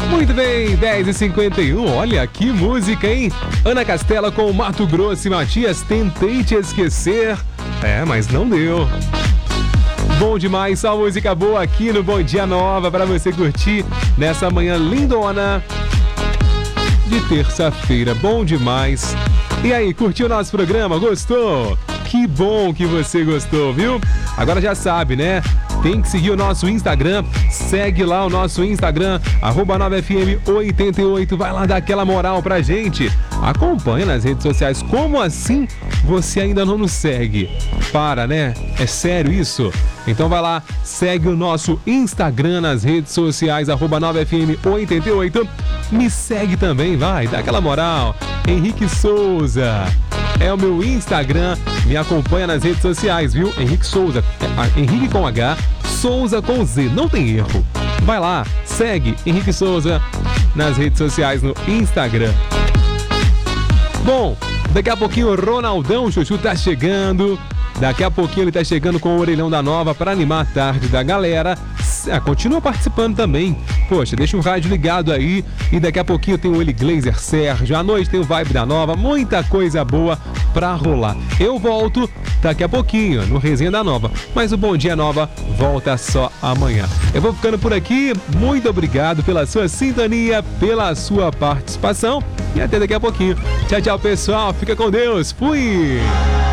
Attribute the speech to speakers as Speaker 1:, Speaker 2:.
Speaker 1: Muito bem, 10h51, olha que música, hein? Ana Castela com Mato Grosso e Matias, Tentei Te Esquecer. Mas não deu. Bom demais, só música boa aqui no Bom Dia Nova para você curtir nessa manhã lindona de terça-feira. Bom demais. E aí, curtiu o nosso programa? Gostou? Que bom que você gostou, viu? Agora já sabe, né? Tem que seguir o nosso Instagram, segue lá o nosso Instagram, @9fm88, vai lá dar aquela moral pra gente. Acompanha nas redes sociais. Como assim você ainda não nos segue? Para, né? É sério isso? Então vai lá, segue o nosso Instagram nas redes sociais, @9fm88. Me segue também, vai, dá aquela moral. Henrique Souza é o meu Instagram, me acompanha nas redes sociais, viu? Henrique Souza, Henrique com H, Souza com Z, não tem erro. Vai lá, segue Henrique Souza nas redes sociais no Instagram. Bom, daqui a pouquinho o Ronaldão Chuchu tá chegando. Daqui a pouquinho ele tá chegando com o Orelhão da Nova para animar a tarde da galera. Continua participando também. Poxa, deixa o rádio ligado aí. E daqui a pouquinho tem o Eli Glazer Sérgio. À noite tem o Vibe da Nova. Muita coisa boa pra rolar. Eu volto daqui a pouquinho no Resenha da Nova. Mas o Bom Dia Nova volta só amanhã. Eu vou ficando por aqui. Muito obrigado pela sua sintonia, pela sua participação. E até daqui a pouquinho. Tchau, tchau, pessoal. Fica com Deus. Fui!